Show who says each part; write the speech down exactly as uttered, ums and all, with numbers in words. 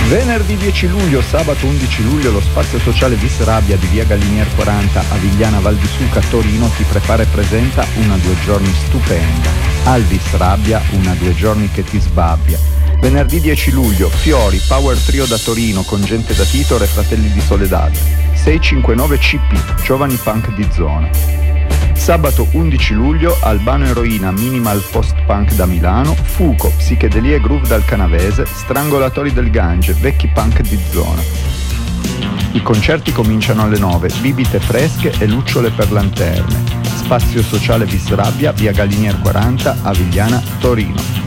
Speaker 1: Venerdì dieci luglio, sabato undici luglio, lo spazio sociale Vis Rabbia di via Gallinier quaranta a Vigliana Val di Suca, Torino ti prepara e presenta una due giorni stupenda. Al Vis Rabbia, una due giorni che ti sbabbia. Venerdì dieci luglio, Fiori, Power Trio da Torino con gente da Titore e Fratelli di Soledad. seicentocinquantanove C P, giovani punk di zona. Sabato undici luglio, Albano Eroina, minimal post-punk da Milano, Fuco, psichedelia e groove dal Canavese, Strangolatori del Gange, vecchi punk di zona. I concerti cominciano alle nove, bibite fresche e lucciole per lanterne. Spazio sociale Vis Rabbia, via Gallinier quaranta, a Vigliana, Torino.